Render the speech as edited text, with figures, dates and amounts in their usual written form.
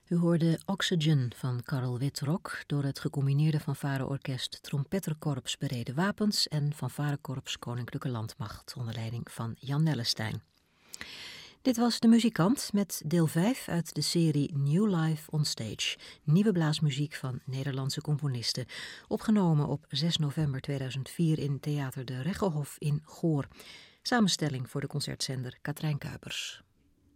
U hoorde Oxygen van Karel Witrok door het gecombineerde fanfareorkest Trompetterkorps Bereden Wapens en fanfarekorps Koninklijke Landmacht onder leiding van Jan Nellestein. Dit was De Muzikant met deel 5 uit de serie New Life on Stage, nieuwe blaasmuziek van Nederlandse componisten, opgenomen op 6 november 2004 in Theater de Reggehofs in Goor. Samenstelling voor de concertzender Katrijn Kuipers.